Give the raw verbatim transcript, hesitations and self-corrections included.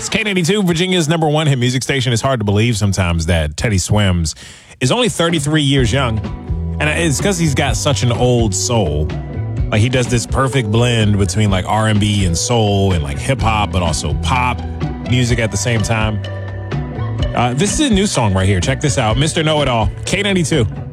It's K ninety-two, Virginia's number one hit music station. It's hard to believe sometimes that Teddy Swims is only thirty-three years young. And it's because he's got such an old soul. Like, he does this perfect blend between like R and B and soul and like hip hop, but also pop music at the same time. Uh, this is a new song right here. Check this out. Mister Know-It-All, K ninety-two.